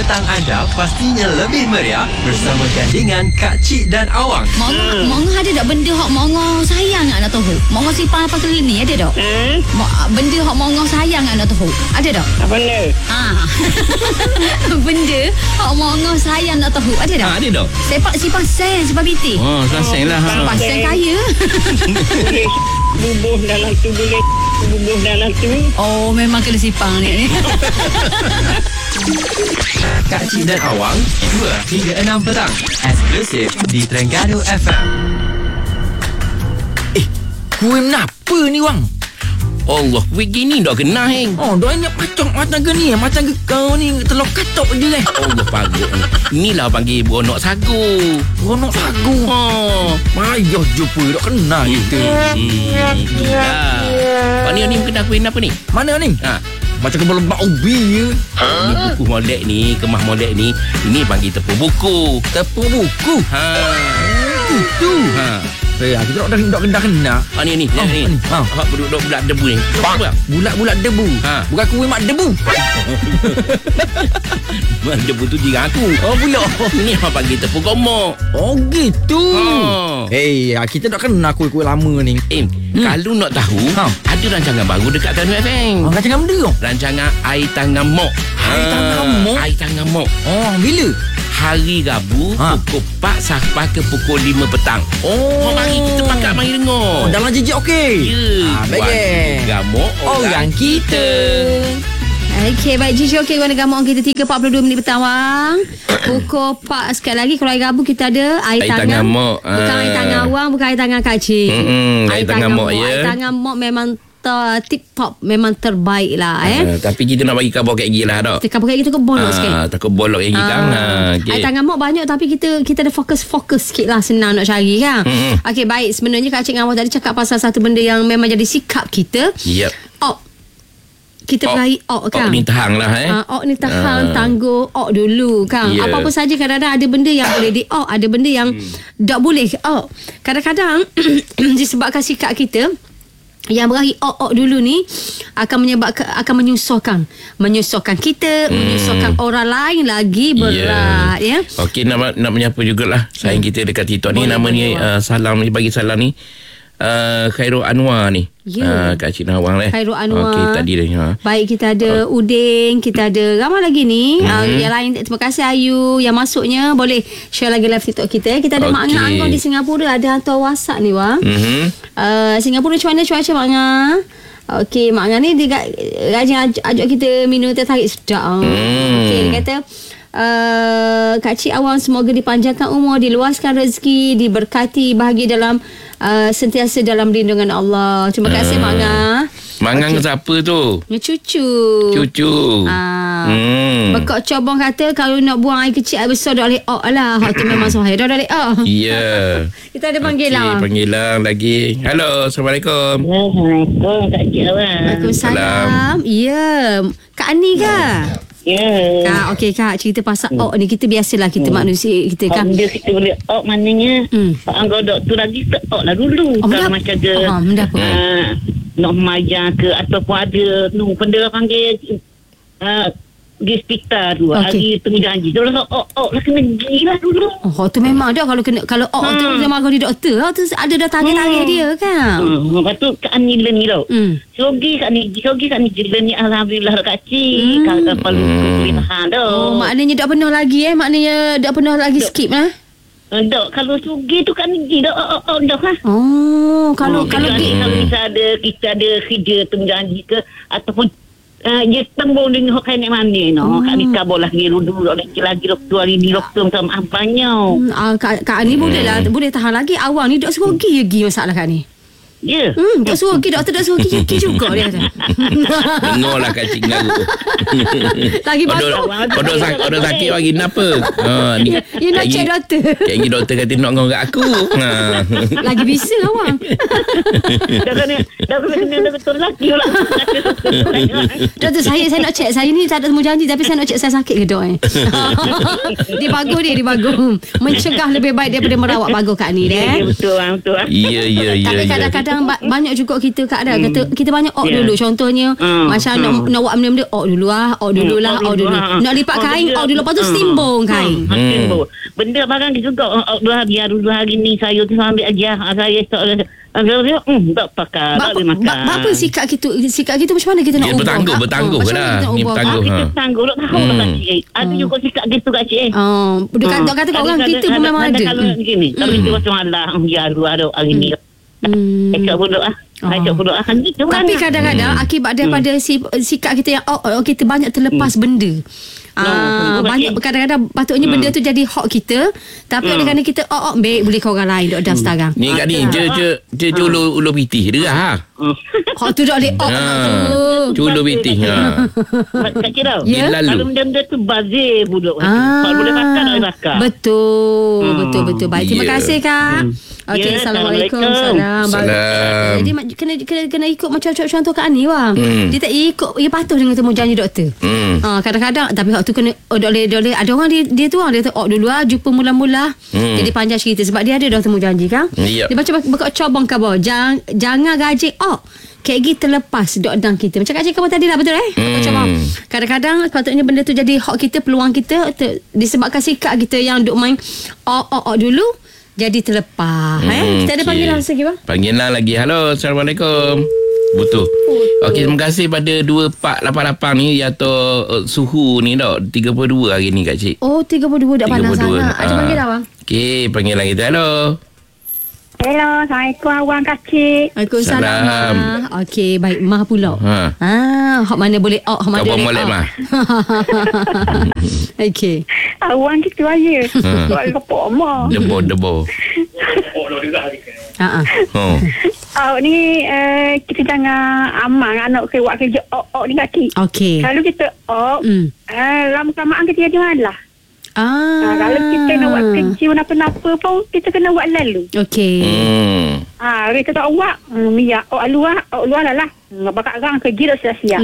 petang anda pastinya lebih meriah bersama gandingan Kak Cik dan Awang. Mongo ada tak benda hok mongo sayang nak tahu? Mongo simpan apa kali ni ada tak? Benda hok mongo sayang nak tahu? Ada tak? Apa benda? Benda hok mongo sayang nak tahu? Ada tak? Ada tak? Simpan sen, simpan biti. Oh, sen lah. Simpan sen kaya. Boleh bubuh dalam tu, boleh bubuh dalam tu. Oh, memang kena simpan ni. Kak Cik dan Awang 2 hingga 6 petang eksklusif di Terengganu FM. Kuih kenapa ni Wang? Allah, begini dah kena heng. Oh, dah ingat pacok macam ke ni? Macam ke kau ni telur katok je kan? Allah pagut ni. Inilah panggil beronok sagu. Beronok sagu. Payah jumpa dah kena kita. Pak ni kena kuih apa ni? Mana ni? Macam kebal lemak ubi je. Ni buku molek ni, kemah molek ni. Ini panggil tepung buku. Tepung buku? Itu. Kita dah kena. Ni. Hak bulat debu ni. Bulat debu. Bukan kuih mak debu. Mak debu tu jiran aku. Oh, pula. Ni hak panggil tepung gomok. Oh, gitu. Kita dah kena kuih-kuih lama ni. Kalau nak tahu, ada rancangan baru dekat Terengganu FM. Rancangan benda tu? Rancangan Air Tangan Mok. Air Tangan Mok. Oh, bila? Hari Rabu pukul 4 sampai ke pukul 5 petang. Mari kita pakat mari dengar. Dalam jejak okey. Baik. Gamuk orang kita. Okey, baik. Jujur okey, warna gamuk kita 3.42 minit petang, Wang. Pukul 4 sekali lagi. Kalau hari Rabu kita ada air tangan Mok. Bukan air tangan Awang, bukan air tangan Kak Cik. Air tangan Mok ya. Air tangan Mok memang tip-top, memang terbaik lah. Tapi kita nak bagi khabar kat gila dah. Kita khabar kat kita ke bolok sikit. Takut bolok lagi kan. Air tangan Mok banyak tapi kita ada fokus sikit lah, senang nak cari kan. Okey, baik. Sebenarnya Kak Cik dengan Awang tadi cakap pasal satu benda yang memang jadi sikap kita. Kita berakhir kan. Ni tahan lah ni tahan, tangguh dulu kan. Apa-apa saja kadang-kadang ada benda yang boleh ada benda yang tak boleh kadang-kadang disebabkan sikap kita yang berakhir dulu ni akan menyusahkan kita, menyusahkan orang lain lagi berat ya. Okey, nak menyapa jugalah sayang kita dekat TikTok ni. Nama ni salam ni, bagi salam ni Khairul Anwar ni. Kak Cik Nawang Khairul Anwar. Okey, tadi dia. Baik, kita ada Udin, kita ada ramai lagi ni. Yang lain, terima kasih Ayu yang masuknya. Boleh share lagi live TikTok kita. Kita ada Mak Ngah di Singapura, ada hantar WhatsApp ni Wang. Singapura macam mana cuaca Mak Ngah? Okey, Mak Ngah ni dia rajin ajak kita minum teh tarik sedap. Okey, dia kata Kak Cik Awang semoga dipanjangkan umur, diluaskan rezeki, diberkati, bahagia dalam sentiasa dalam lindungan Allah. Terima kasih Mak Ngah. Mak Ngah siapa tu? Cucu. Bekak Cobong kata kalau nak buang air kecil air besar dah boleh lah. Hak tu memang sahih dah boleh Ya. Kita ada panggilan. Panggilan lagi. Halo, Assalamualaikum. Assalamualaikum Kak Cik Awang. Waalaikumsalam. Ya. Kak Ani ke? Ya. Kak, okey Kak, cerita pasal ni kita biasalah kita manusia kita kan. Benda kita boleh maknanya Pak Angga doktor lagi lah dulu. Kalau macam ke nak majar ke ataupun ada benda panggil di hospital tu hari temu janji tu lah kena pergi lah dulu. Tu memang dah kalau tu memang kalau di doktor tu ada dah tarikh dia kan. Lepas tu Kak Ani ni tau. Sogi Kak Ani ni alhamdulillah Kak Cik. Kalau perlu tahan tau. Maknanya tak pernah lagi maknanya tak pernah lagi skip lah. Dok, kalau sugi tu kan dah dah lah. Kalau kita ada kerja temu janji ke ataupun dia tembung dengan hokai nek mana Kak ni kabur lagi dulu lagi doktor hari ni doktor minta maaf banyak. Kak ni boleh tahan lagi. Awang ni dok suruh pergi masalah Kak ni. Ya. Tak suruh pergi, doktor tak suruh pergi juga dia kata. Dengarlah Kak Cik Ngaru. Lagi bagus. Orang sakit lagi kenapa? Ni. You nak cek doktor. Kayaknya doktor kata nak ngorang kat aku. Lagi bisa Awang. Dah kena betul lagi lah. Doktor saya nak cek. Saya ni tak ada temu janji tapi saya nak cek saya sakit ke dok Dia bagus. Mencegah lebih baik daripada merawat bagus Kak ni betul. Ya. Tapi kadang-kadang kadang-kadang banyak juga kita keadaan kata kita banyak dulu. Contohnya macam nak buat benda-benda dulu lah. Nak lipat kain dulu, lepas tu timbung kain. Benda barang juga dulu hari ni saya tu ambil aja saya esok tak pakai tak boleh makan. Apa sikap kita macam mana kita nak ubah? Bertangguh ke dah. Ni bertangguh. Kita tangguh tak tahu tak cik. Ada juga sikap gitu kat cik. Dekat kata kat orang kita pun memang ada. Kalau begini, kalau kita macam Allah ya ada hari ni. Cakap bodoh Cakap bodoh gitu. Tapi kadang-kadang akibat daripada sikap kita yang kita banyak terlepas benda. Banyak kadang-kadang patutnya benda tu jadi hak kita, tapi oleh kerana kita baik boleh ke orang lain dok dah sekarang. Ni kat ni je ulu pitih dia ha. Hak tu dok boleh ulu pitih ha. Tak kira. Kalau benda tu bazir budak. Kalau boleh makan tak boleh makan. Betul. Baik, terima kasih Kak. Okey, Assalamualaikum. Salam. Jadi kena ikut macam contoh Kak Ani wang. Dia tak ikut, dia patuh dengan temu janji doktor. Kadang-kadang tapi hak tu kena doleh ada orang dia tu orang dia dulu jumpa mula-mula. Jadi panjang cerita sebab dia ada dah temu janji kan. Dia macam berkat cabang khabar. Jangan gaji kayak gitu terlepas dok dang kita. Macam Kak cakap tadi lah, betul kadang-kadang sepatutnya benda tu jadi hak kita, peluang kita disebabkan sikap kita yang duk main dulu jadi terlepas. Kita ada panggilan lagi bang. Panggilan lagi. Halo, Assalamualaikum. Betul. Okey, terima kasih pada 2488 ni atau suhu ni dah 32 hari ni Kak Cik. 32 dah panas sangat. Ada panggilan bang. Okey, panggilan kita. Halo. Hello, Assalamualaikum Awang Kak Cik. Waalaikumsalam. Okey, baik. Mah pula. Hak mana boleh hak mana boleh molek mah. Okey. Awang gitu aja. Soal lepok mah. Debo. Ni kita jangan aman anak buat kerja ni kaki. Okey. Kalau kita lama-lamaan kita jadi malah. Kalau kita nak buat kerja apa-apa pun kita kena buat lalu. Okey. Kita tak buat Mia luar lah. Bakal orang kerja dah sia-sia.